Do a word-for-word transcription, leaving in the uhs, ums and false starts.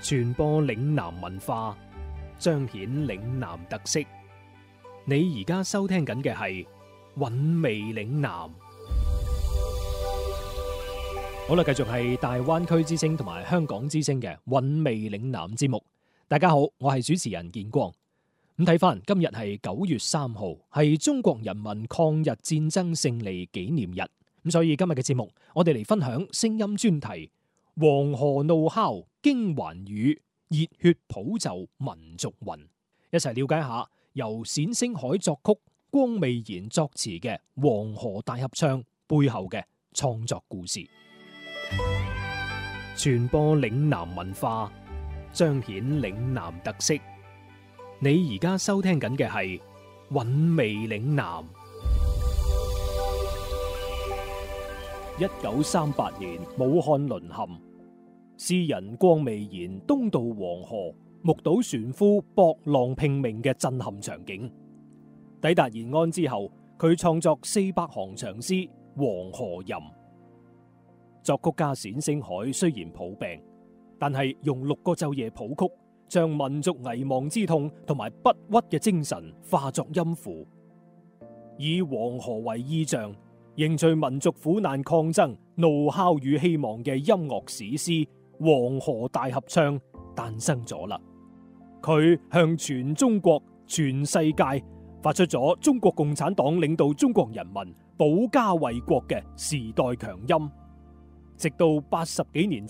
傳播嶺南文化，彰顯嶺南特色。你而家收聽緊嘅係韻味嶺南。好啦，繼續係大灣區之聲同埋香港之聲嘅韻味嶺南節目。大家好，我係主持人建光。咁睇翻今日係九月三號，係中國人民抗日戰爭勝利紀念日。咁所以今日嘅節目，我哋嚟分享聲音專題《黃河怒號驚寰宇，熱血普就民族魂》，一齊了解下由冼星海作曲、光未然作詞嘅《黃河大合唱》背後嘅創作故事。傳播嶺南文化，彰顯嶺南特色。你而家收聽緊嘅係韻味嶺南。一九三八年，武漢淪陷，詩人光未然東渡黃河，目睹船夫搏浪拼命嘅震撼場景。抵達延安之後，佢創作四百行長詩《黃河吟》。作曲家冼星海雖然抱病，但係用六個晝夜譜曲，將民族危亡之痛同埋不屈嘅精神化作音符，以黃河為意象，凝聚民族苦難抗爭、怒號與希望嘅音樂史詩《黃河大合唱》誕生咗啦。佢向全中國、全世界發出咗中國共產黨領導中國人民保家衛國嘅時代強音。直到八十幾年